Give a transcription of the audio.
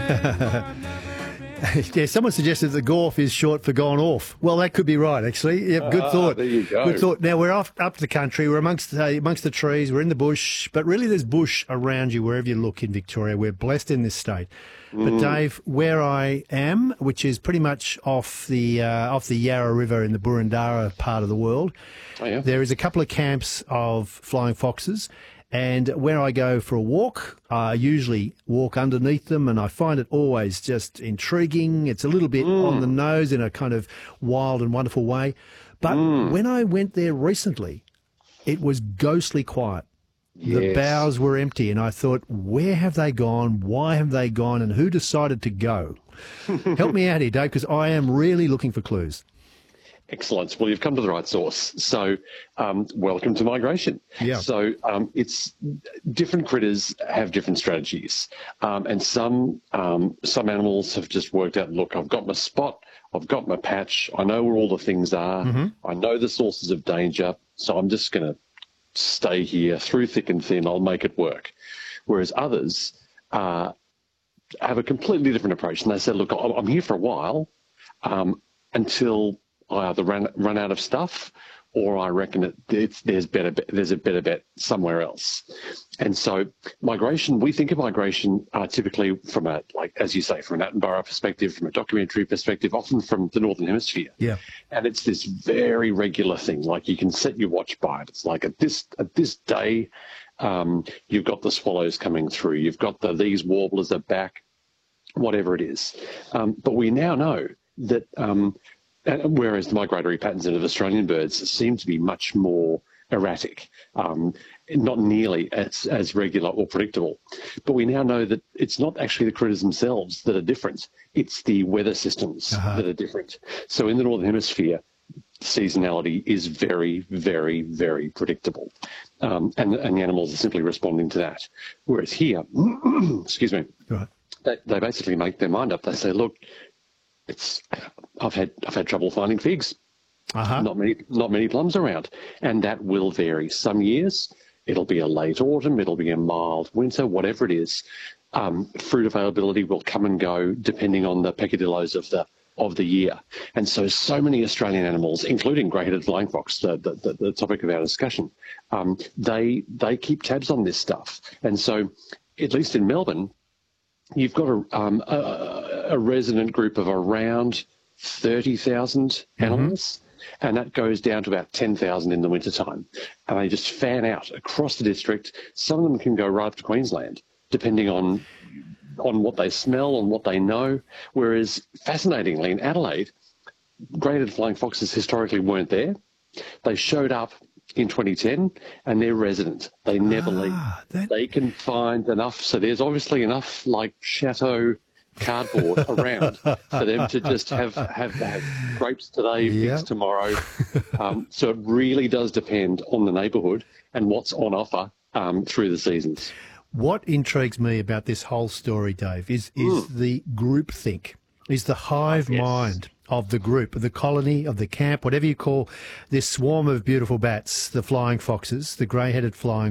Yeah, someone suggested that Gorf is short for gone off. Well, that could be right, actually. Yep, good thought. There you go. Good thought. Now, we're up the country. We're amongst the trees. We're in the bush. But really, there's bush around you wherever you look in Victoria. We're blessed in this state. But, Dave, where I am, which is pretty much off the Yarra River in the Boroondara part of the world, there is a couple of camps of flying foxes. And where I go for a walk, I usually walk underneath them, and I find it always just intriguing. It's a little bit on the nose in a kind of wild and wonderful way. But when I went there recently, it was ghostly quiet. The boughs were empty, and I thought, where have they gone? Why have they gone? And who decided to go? Help me out here, Dave, because I am really looking for clues. Excellent. Well, you've come to the right source. So, welcome to migration. Yeah. So, it's different critters have different strategies, and some animals have just worked out. Look, I've got my spot, I've got my patch, I know where all the things are, I know the sources of danger, so I'm just going to stay here through thick and thin. I'll make it work. Whereas others have a completely different approach, and they say, look, I'm here for a while until I either run out of stuff, or I reckon there's a better bet somewhere else. And so migration, we think of migration typically from as you say, from an Attenborough perspective, from a documentary perspective, often from the Northern Hemisphere. Yeah. And it's this very regular thing. Like, you can set your watch by it. It's like at this day, you've got the swallows coming through. You've got these warblers are back, whatever it is. But we now know that whereas the migratory patterns of Australian birds seem to be much more erratic, not nearly as regular or predictable. But we now know that it's not actually the critters themselves that are different, it's the weather systems that are different. So in the Northern Hemisphere, seasonality is very, very, very predictable. And the animals are simply responding to that. Whereas here, excuse me, they basically make their mind up. They say, look, I've had trouble finding figs. Not many plums around, and that will vary. Some years it'll be a late autumn, it'll be a mild winter, whatever it is. Fruit availability will come and go depending on the peccadillos of the year. And so many Australian animals, including grey-headed flying fox, the topic of our discussion, they keep tabs on this stuff. And so, at least in Melbourne, you've got a resident group of around 30,000 animals, and that goes down to about 10,000 in the wintertime. And they just fan out across the district. Some of them can go right up to Queensland, depending on what they smell and what they know. Whereas, fascinatingly, in Adelaide, grey-headed flying foxes historically weren't there. They showed up in 2010, and they're resident. They never leave. They can find enough. So there's obviously enough, like, chateau cardboard around for them to just have grapes today, figs tomorrow. So it really does depend on the neighbourhood and what's on offer through the seasons. What intrigues me about this whole story, Dave, is the groupthink, is the hive mind of the group, of the colony, of the camp, whatever you call this swarm of beautiful bats, the flying foxes, the grey-headed flying